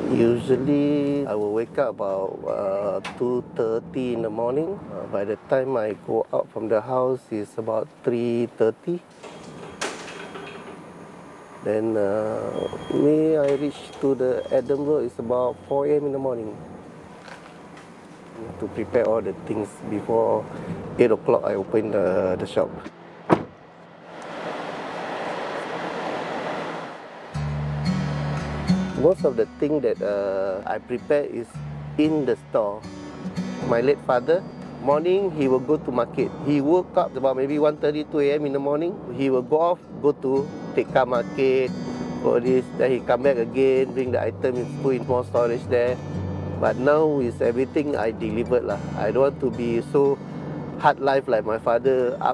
Usually, I will wake up about 2:30 in the morning. By the time I go out from the house, it's about 3:30. Then I reach to the Edinburgh, it's about 4 a.m. in the morning. To prepare all the things before 8 o'clock, I open the shop. Most of the thing that I prepare is in the store. My late father, morning he will go to market. He woke up about maybe 1:30, 2 a.m. in the morning. He will go off, go to Tekka market, for this. Then he come back again, bring the item, put in more storage there. But now with everything I delivered lah. I don't want to be so hard life like my father.